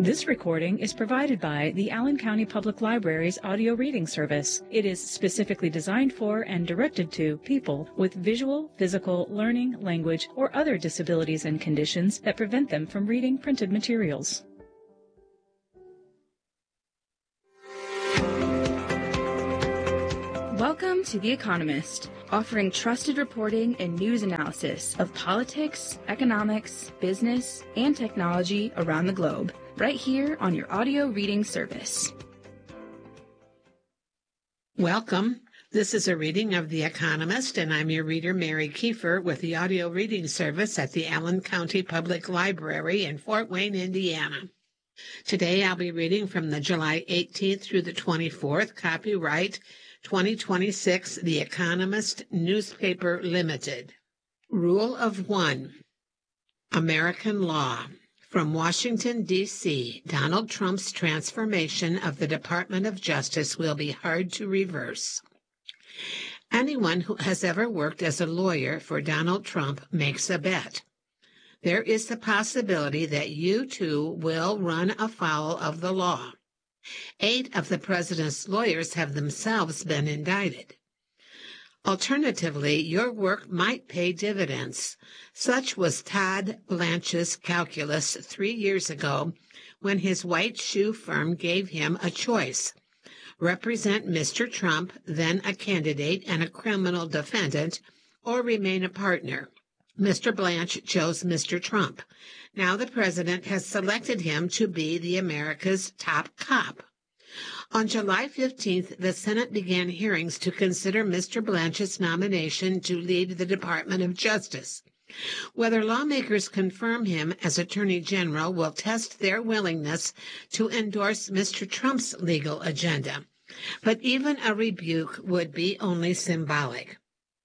This recording is provided by the Allen County Public Library's audio reading service. It is specifically designed for and directed to people with visual, physical, learning, language, or other disabilities and conditions that prevent them from reading printed materials. Welcome to The Economist, offering trusted reporting and news analysis of politics, economics, business, and technology around the globe, right here on your audio reading service. Welcome. This is a reading of The Economist, and I'm your reader, Mary Kiefer, with the audio reading service at the Allen County Public Library in Fort Wayne, Indiana. Today I'll be reading from the July 18th through the 24th, copyright 2026, The Economist Newspaper Limited. Rule of One. American law. From Washington, D.C., Donald Trump's transformation of the Department of Justice will be hard to reverse. Anyone who has ever worked as a lawyer for Donald Trump makes a bet. There is the possibility that you too will run afoul of the law. 8 of the president's lawyers have themselves been indicted. Alternatively, your work might pay dividends. Such was Todd Blanche's calculus 3 years ago when his white shoe firm gave him a choice: represent Mr. Trump, then a candidate and a criminal defendant, or remain a partner. Mr. Blanche chose Mr. Trump. Now the president has selected him to be the America's top cop. On July 15th, the Senate began hearings to consider Mr. Blanche's nomination to lead the Department of Justice. Whether lawmakers confirm him as Attorney General will test their willingness to endorse Mr. Trump's legal agenda. But even a rebuke would be only symbolic.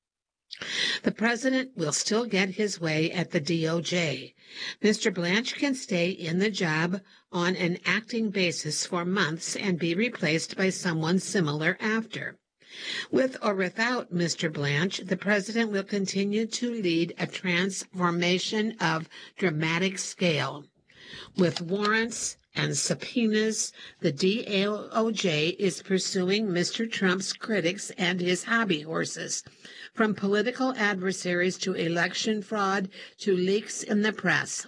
The president will still get his way at the DOJ. Mr. Blanche can stay in the job on an acting basis for months and be replaced by someone similar after. With or without Mr. Blanche, the president will continue to lead a transformation of dramatic scale. With warrants and subpoenas, the DOJ is pursuing Mr. Trump's critics and his hobby horses, from political adversaries to election fraud to leaks in the press.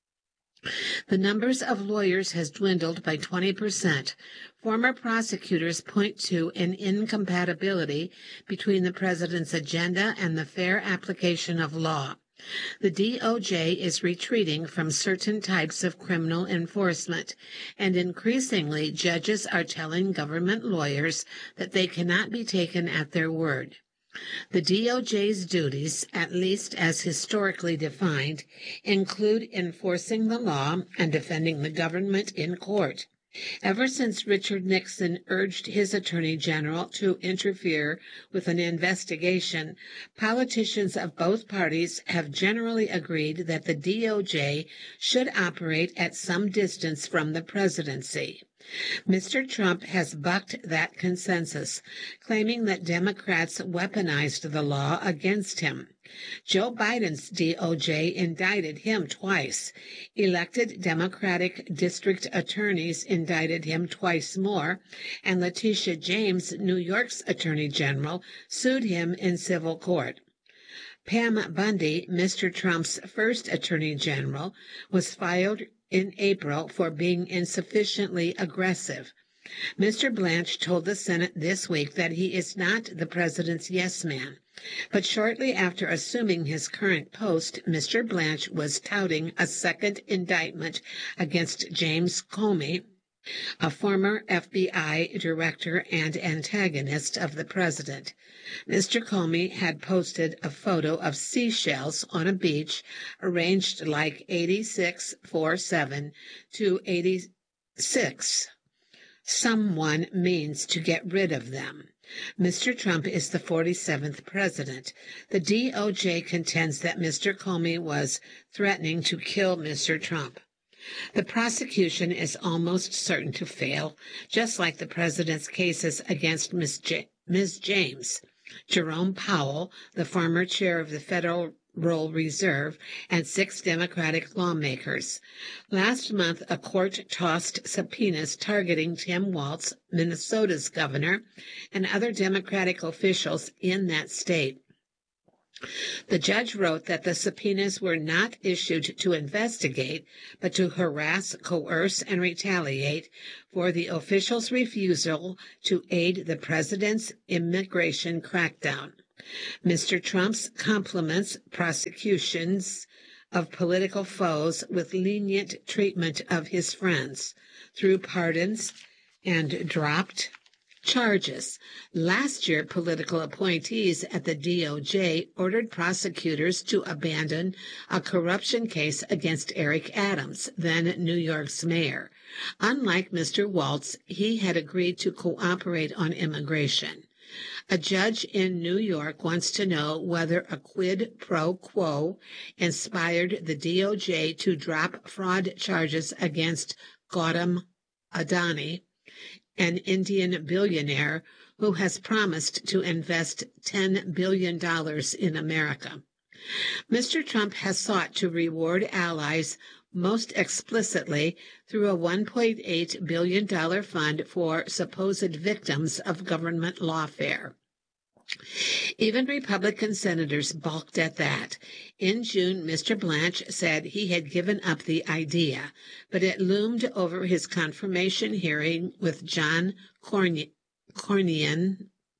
The numbers of lawyers has dwindled by 20%. Former prosecutors point to an incompatibility between the president's agenda and the fair application of law. The DOJ is retreating from certain types of criminal enforcement, and increasingly judges are telling government lawyers that they cannot be taken at their word. The DOJ's duties, at least as historically defined, include enforcing the law and defending the government in court. Ever since Richard Nixon urged his Attorney General to interfere with an investigation, politicians of both parties have generally agreed that the DOJ should operate at some distance from the presidency. Mr. Trump has bucked that consensus, claiming that Democrats weaponized the law against him. Joe Biden's DOJ indicted him twice. Elected Democratic district attorneys indicted him twice more, and Letitia James, New York's Attorney General, sued him in civil court. Pam Bundy, Mr. Trump's first Attorney General, was fired in April for being insufficiently aggressive. Mr. Blanche told the Senate this week that he is not the president's yes man. But shortly after assuming his current post, Mr. Blanche was touting a second indictment against James Comey, a former FBI director and antagonist of the president. Mr. Comey had posted a photo of seashells on a beach arranged like 8647 to 86. Someone means to get rid of them. Mr. Trump is the 47th president. The DOJ contends that Mr. Comey was threatening to kill Mr. Trump. The prosecution is almost certain to fail, just like the president's cases against Ms. James. Jerome Powell, the former chair of the Federal payroll reserve, and 6 Democratic lawmakers. Last month, a court tossed subpoenas targeting Tim Walz, Minnesota's governor, and other Democratic officials in that state. The judge wrote that the subpoenas were not issued to investigate, but to harass, coerce, and retaliate for the officials' refusal to aid the president's immigration crackdown. Mr. Trump's compliments prosecutions of political foes with lenient treatment of his friends through pardons and dropped charges. Last year, political appointees at the DOJ ordered prosecutors to abandon a corruption case against Eric Adams, then New York's mayor. Unlike Mr. Walz, he had agreed to cooperate on immigration. A judge in New York wants to know whether a quid pro quo inspired the DOJ to drop fraud charges against Gautam Adani, an Indian billionaire who has promised to invest $10 billion in America. Mr. Trump has sought to reward allies most explicitly through a $1.8 billion fund for supposed victims of government lawfare. Even Republican senators balked at that. In June, Mr. Blanche said he had given up the idea, but it loomed over his confirmation hearing with John Cornyn,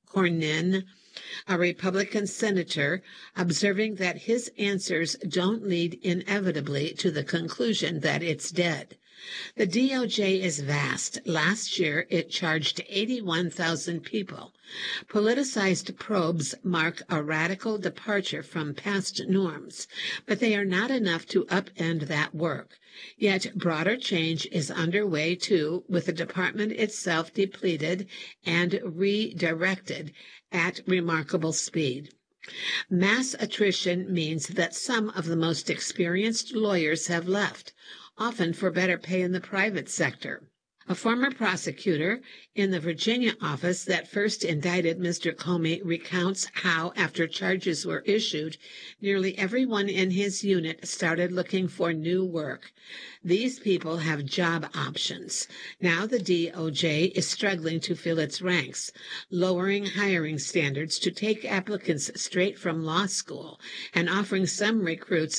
a Republican senator, observing that his answers don't lead inevitably to the conclusion that it's dead. The DOJ is vast. Last year, it charged 81,000 people. Politicized probes mark a radical departure from past norms, but they are not enough to upend that work. Yet broader change is underway, too, with the department itself depleted and redirected at remarkable speed. Mass attrition means that some of the most experienced lawyers have left, often for better pay in the private sector. A former prosecutor in the Virginia office that first indicted Mr. Comey recounts how, after charges were issued, nearly everyone in his unit started looking for new work. These people have job options. Now the DOJ is struggling to fill its ranks, lowering hiring standards to take applicants straight from law school and offering some recruits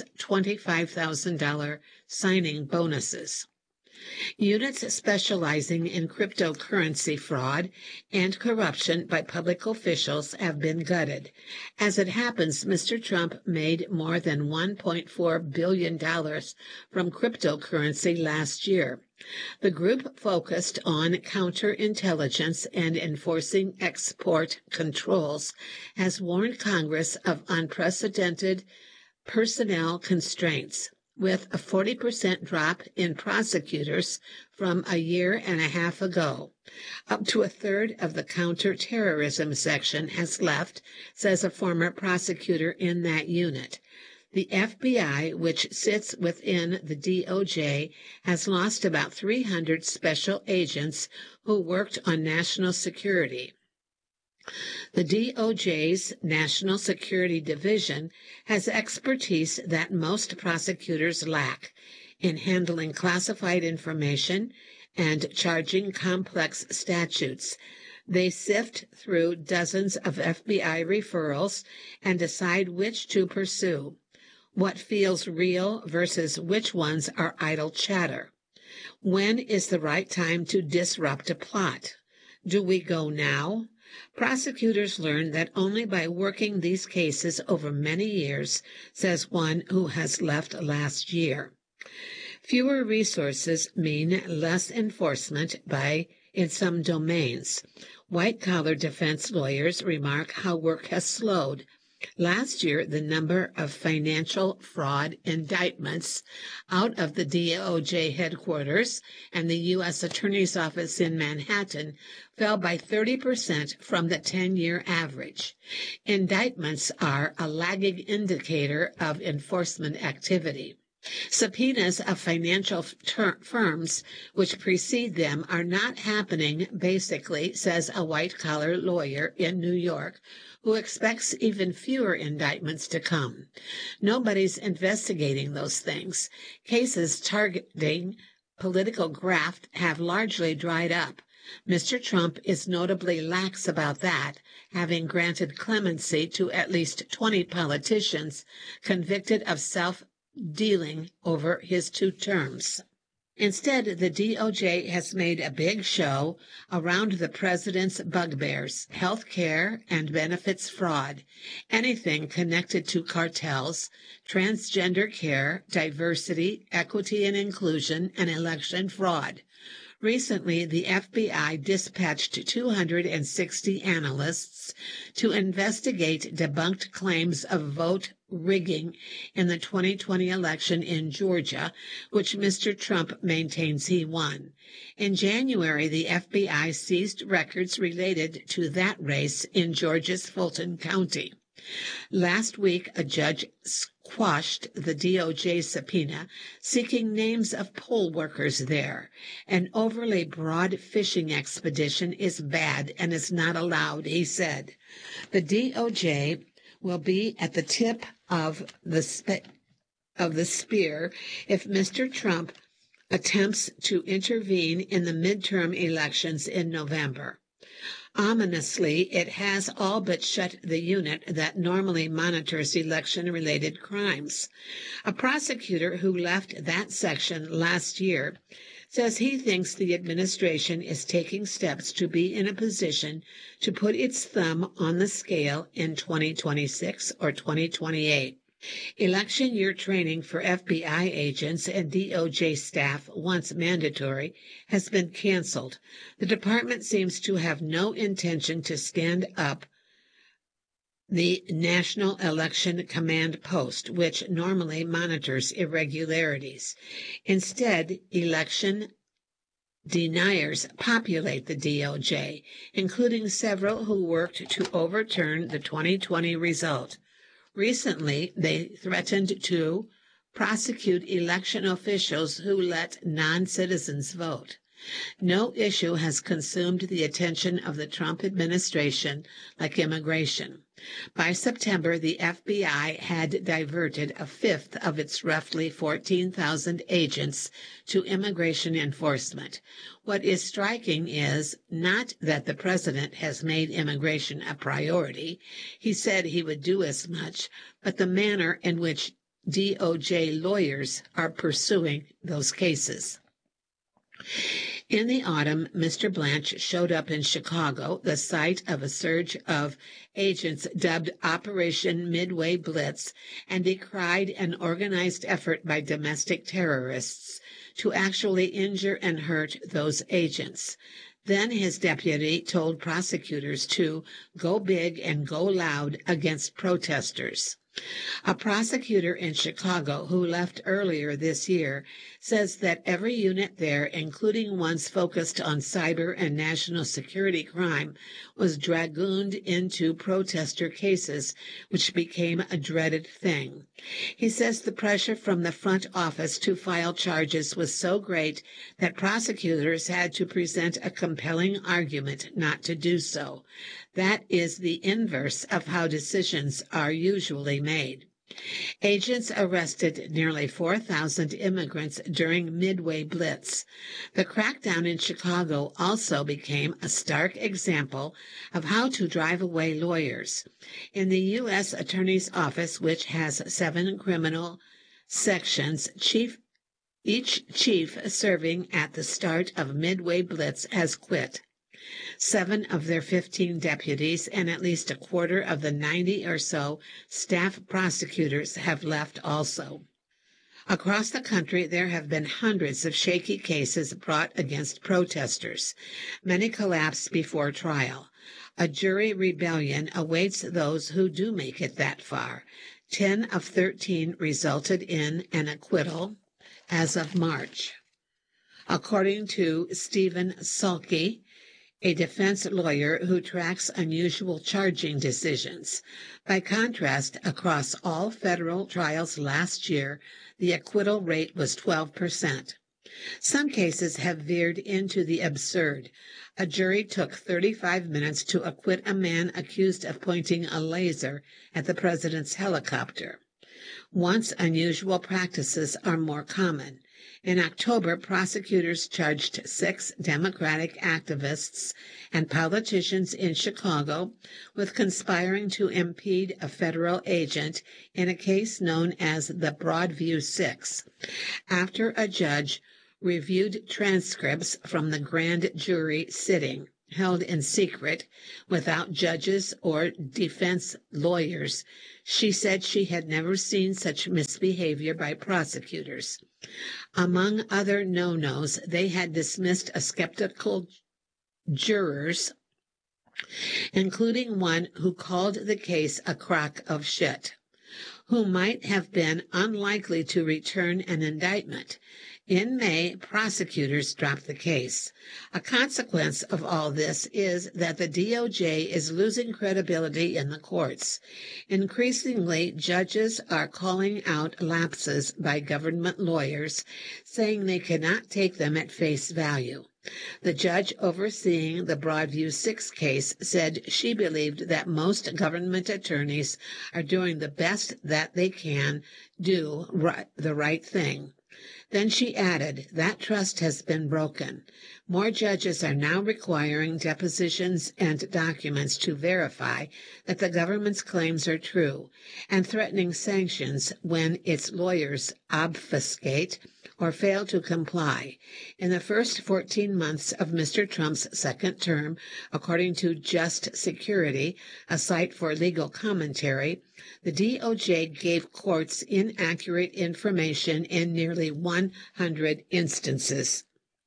$25,000 signing bonuses. Units specializing in cryptocurrency fraud and corruption by public officials have been gutted. As it happens, Mr. Trump made more than $1.4 billion from cryptocurrency last year. The group focused on counterintelligence and enforcing export controls has warned Congress of unprecedented personnel constraints. With a 40% drop in prosecutors from a year and a half ago. Up to a third of the counterterrorism section has left, says a former prosecutor in that unit. The FBI, which sits within the DOJ, has lost about 300 special agents who worked on national security. The DOJ's National Security Division has expertise that most prosecutors lack in handling classified information and charging complex statutes. They sift through dozens of FBI referrals and decide which to pursue, what feels real versus which ones are idle chatter. When is the right time to disrupt a plot? Do we go now? Prosecutors learn that only by working these cases over many years, says one who has left last year. Fewer resources mean less enforcement in some domains. White-collar defense lawyers remark how work has slowed. Last year, the number of financial fraud indictments out of the DOJ headquarters and the U.S. Attorney's Office in Manhattan fell by 30% from the 10-year average. Indictments are a lagging indicator of enforcement activity. Subpoenas of financial firms which precede them are not happening, basically, says a white-collar lawyer in New York who expects even fewer indictments to come. Nobody's investigating those things. Cases targeting political graft have largely dried up. Mr. Trump is notably lax about that, having granted clemency to at least 20 politicians convicted of self-dealing over his 2 terms. Instead, the DOJ has made a big show around the president's bugbears, health care and benefits fraud, anything connected to cartels, transgender care, diversity, equity and inclusion, and election fraud. Recently, the FBI dispatched 260 analysts to investigate debunked claims of vote rigging in the 2020 election in Georgia, which Mr. Trump maintains he won. In January, the FBI seized records related to that race in Georgia's Fulton County. Last week, a judge quashed the DOJ subpoena seeking names of poll workers there. An overly broad fishing expedition is bad and is not allowed, he said. The DOJ will be at the tip of the spear if Mr. Trump attempts to intervene in the midterm elections in November. Ominously, it has all but shut the unit that normally monitors election-related crimes. A prosecutor who left that section last year says he thinks the administration is taking steps to be in a position to put its thumb on the scale in 2026 or 2028. Election year training for FBI agents and DOJ staff, once mandatory, has been canceled. The department seems to have no intention to stand up the National Election Command Post, which normally monitors irregularities. Instead, election deniers populate the DOJ, including several who worked to overturn the 2020 result. Recently, they threatened to prosecute election officials who let non-citizens vote. No issue has consumed the attention of the Trump administration like immigration. By September, the FBI had diverted a fifth of its roughly 14,000 agents to immigration enforcement. What is striking is not that the president has made immigration a priority. He said he would do as much, but the manner in which DOJ lawyers are pursuing those cases. In the autumn, Mr. Blanche showed up in Chicago, the site of a surge of agents dubbed Operation Midway Blitz, and decried an organized effort by domestic terrorists to actually injure and hurt those agents. Then his deputy told prosecutors to go big and go loud against protesters. A prosecutor in Chicago who left earlier this year says that every unit there, including ones focused on cyber and national security crime, was dragooned into protester cases, which became a dreaded thing. He says the pressure from the front office to file charges was so great that prosecutors had to present a compelling argument not to do so. That is the inverse of how decisions are usually made. Agents arrested nearly 4,000 immigrants during Midway Blitz. The crackdown in Chicago also became a stark example of how to drive away lawyers. In the U.S. Attorney's Office, which has 7 criminal sections, each chief serving at the start of Midway Blitz has quit. 7 of their 15 deputies and at least a quarter of the 90 or so staff prosecutors have left also. Across the country, there have been hundreds of shaky cases brought against protesters. Many collapse before trial. A jury rebellion awaits those who do make it that far. 10 of 13 resulted in an acquittal as of March. According to Stephen Sulky, a defense lawyer who tracks unusual charging decisions. By contrast, across all federal trials last year, the acquittal rate was 12%. Some cases have veered into the absurd. A jury took 35 minutes to acquit a man accused of pointing a laser at the president's helicopter. Once unusual practices are more common. In October, prosecutors charged 6 Democratic activists and politicians in Chicago with conspiring to impede a federal agent in a case known as the Broadview Six, after a judge reviewed transcripts from the grand jury sitting, held in secret, without judges or defense lawyers. She said she had never seen such misbehavior by prosecutors. Among other no-nos, they had dismissed a skeptical jurors, including one who called the case a crock of shit, who might have been unlikely to return an indictment. In May, prosecutors dropped the case. A consequence of all this is that the DOJ is losing credibility in the courts. Increasingly, judges are calling out lapses by government lawyers, saying they cannot take them at face value. The judge overseeing the Broadview Six case said she believed that most government attorneys are doing the best that they can do the right thing. Then she added, that trust has been broken. More judges are now requiring depositions and documents to verify that the government's claims are true, and threatening sanctions when its lawyers obfuscate or fail to comply. In the first 14 months of Mr. Trump's second term, according to Just Security, a site for legal commentary, the DOJ gave courts inaccurate information in nearly 100 instances.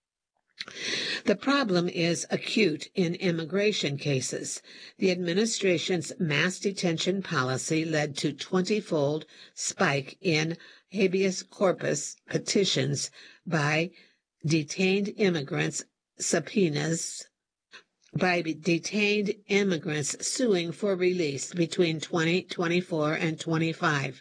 The problem is acute in immigration cases. The administration's mass detention policy led to 20-fold spike in habeas corpus petitions by detained immigrants, subpoenas by detained immigrants suing for release between 2024 and 25.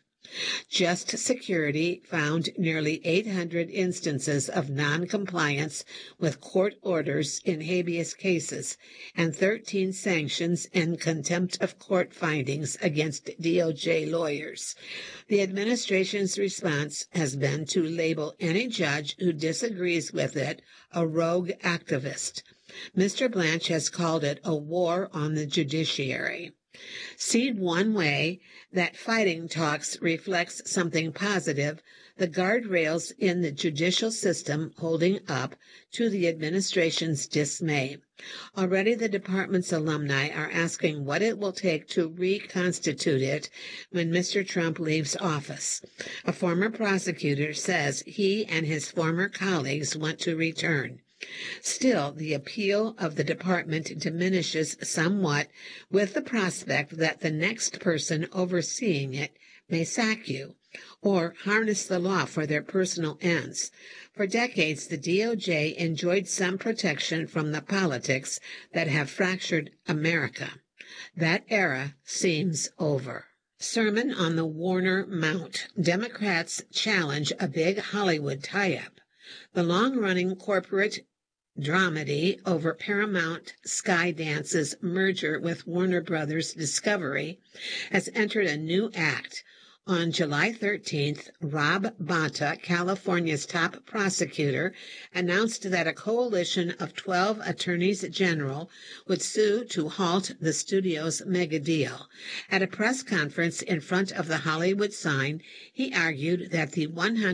Just Security found nearly 800 instances of non-compliance with court orders in habeas cases and 13 sanctions and contempt of court findings against DOJ lawyers. The administration's response has been to label any judge who disagrees with it a rogue activist. Mr. Blanche has called it a war on the judiciary. Seen one way, that fighting talks reflects something positive, the guardrails in the judicial system holding up to the administration's dismay. Already the department's alumni are asking what it will take to reconstitute it when Mr. Trump leaves office. A former prosecutor says he and his former colleagues want to return. Still, the appeal of the department diminishes somewhat with the prospect that the next person overseeing it may sack you or harness the law for their personal ends. For decades, the DOJ enjoyed some protection from the politics that have fractured America. That era seems over. Sermon on the Warner Mount. Democrats challenge a big Hollywood tie-up. The long-running corporate dramedy over Paramount Skydance's merger with Warner Brothers Discovery has entered a new act. On July 13th, Rob Bonta, California's top prosecutor, announced that a coalition of 12 attorneys general would sue to halt the studio's mega deal. At a press conference in front of the Hollywood sign, he argued that the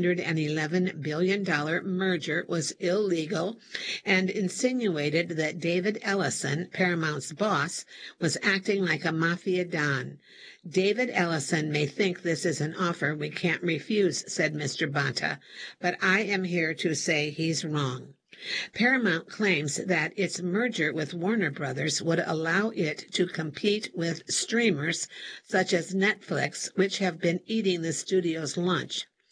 $111 billion merger was illegal and insinuated that David Ellison, Paramount's boss, was acting like a mafia don. David Ellison may think this is an offer we can't refuse, said Mr. Bonta, but I am here to say he's wrong. Paramount claims that its merger with Warner Brothers would allow it to compete with streamers such as Netflix, which have been eating the studio's lunch.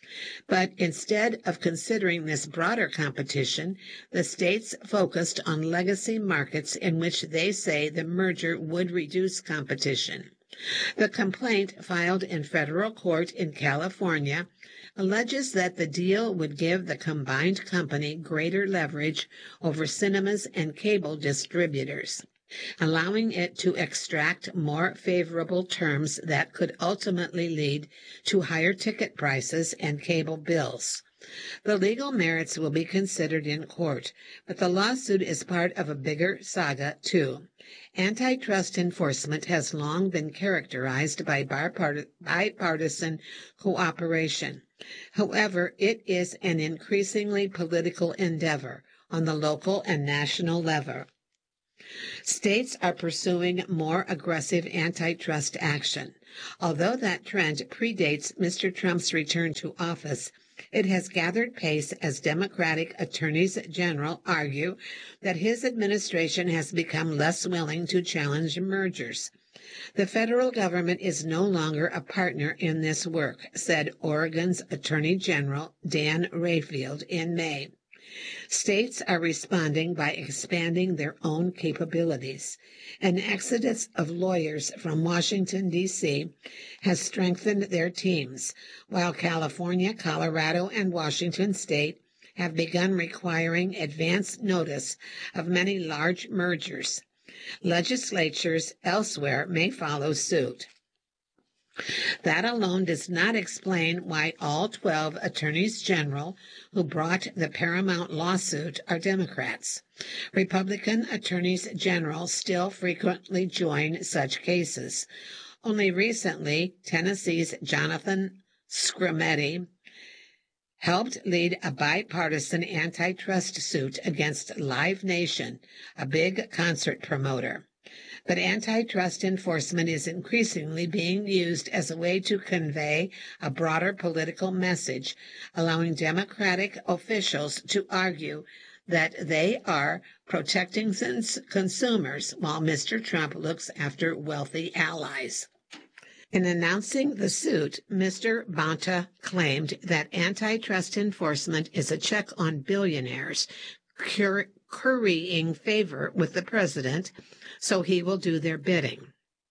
But instead of considering this broader competition, the states focused on legacy markets in which they say the merger would reduce competition. The complaint filed in federal court in California alleges that the deal would give the combined company greater leverage over cinemas and cable distributors, allowing it to extract more favorable terms that could ultimately lead to higher ticket prices and cable bills. The legal merits will be considered in court, but the lawsuit is part of a bigger saga, too. Antitrust enforcement has long been characterized by bipartisan cooperation. However, it is an increasingly political endeavor on the local and national level. States are pursuing more aggressive antitrust action. Although that trend predates Mr. Trump's return to office, it has gathered pace as Democratic attorneys general argue that his administration has become less willing to challenge mergers. The federal government is no longer a partner in this work, said Oregon's Attorney General Dan Rayfield in May. States are responding by expanding their own capabilities. An exodus of lawyers from Washington, D.C. has strengthened their teams, while California, Colorado, and Washington State have begun requiring advance notice of many large mergers. Legislatures elsewhere may follow suit. That alone does not explain why all 12 attorneys general who brought the Paramount lawsuit are Democrats. Republican attorneys general still frequently join such cases. Only recently, Tennessee's Jonathan Skrmetti helped lead a bipartisan antitrust suit against Live Nation, a big concert promoter. But antitrust enforcement is increasingly being used as a way to convey a broader political message, allowing Democratic officials to argue that they are protecting consumers while Mr. Trump looks after wealthy allies. In announcing the suit, Mr. Bonta claimed that antitrust enforcement is a check on billionaires currying favor with the president, so he will do their bidding.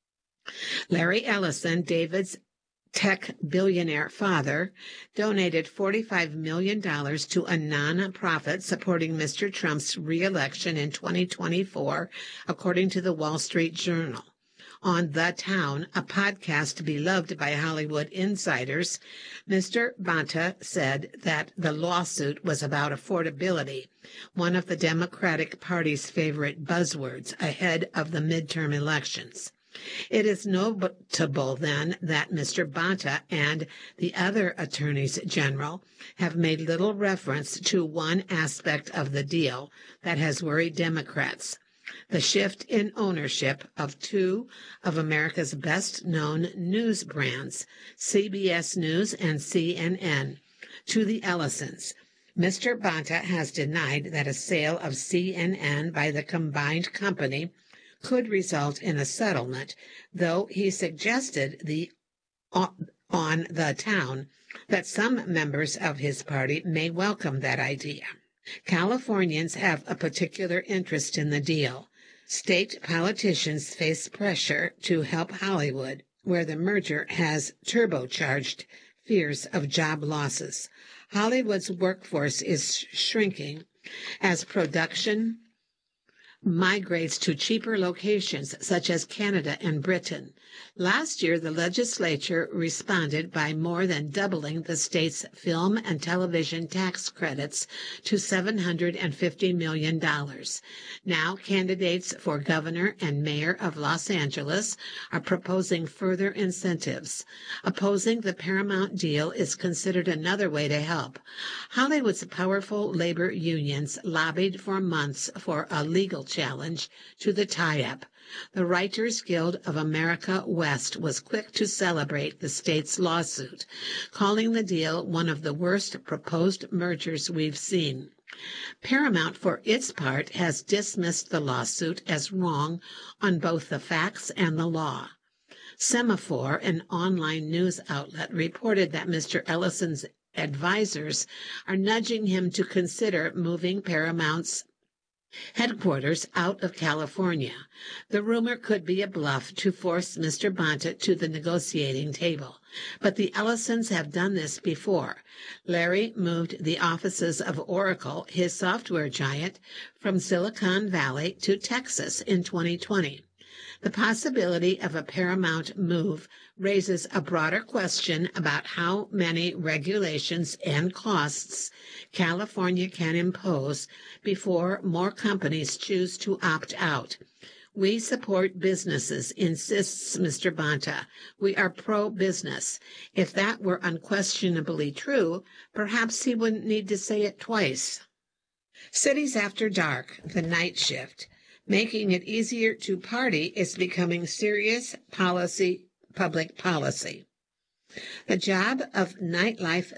Larry Ellison, David's tech billionaire father, donated $45 million to a non-profit supporting Mr. Trump's re-election in 2024, according to the Wall Street Journal. On The Town, a podcast beloved by Hollywood insiders, Mr. Bonta said that the lawsuit was about affordability, one of the Democratic Party's favorite buzzwords ahead of the midterm elections. It is notable, then, that Mr. Bonta and the other attorneys general have made little reference to one aspect of the deal that has worried Democrats: the shift in ownership of two of America's best-known news brands, CBS News and CNN, to the Ellisons. Mr. Bonta has denied that a sale of CNN by the combined company could result in a settlement, though he suggested on The Town that some members of his party may welcome that idea. Californians have a particular interest in the deal. State politicians face pressure to help Hollywood, where the merger has turbocharged fears of job losses. Hollywood's workforce is shrinking as production migrates to cheaper locations such as Canada and Britain. Last year, the legislature responded by more than doubling the state's film and television tax credits to $750 million. Now, candidates for governor and mayor of Los Angeles are proposing further incentives. Opposing the Paramount deal is considered another way to help. Hollywood's powerful labor unions lobbied for months for a legal challenge to the tie-up. The Writers Guild of America West was quick to celebrate the state's lawsuit, calling the deal one of the worst proposed mergers we've seen. Paramount, for its part, has dismissed the lawsuit as wrong on both the facts and the law. Semaphore, an online news outlet, reported that Mr. Ellison's advisors are nudging him to consider moving Paramount's headquarters out of California. The rumor could be a bluff to force Mr. Bonta to the negotiating table. But the Ellisons have done this before. Larry moved the offices of Oracle, his software giant, from Silicon Valley to Texas in 2020. The possibility of a Paramount move raises a broader question about how many regulations and costs California can impose before more companies choose to opt out. We support businesses, insists Mr. Bonta. We are pro-business. If that were unquestionably true, perhaps he wouldn't need to say it twice. Cities After Dark, the night shift. Making it easier to party is becoming serious public policy. The job of nightlife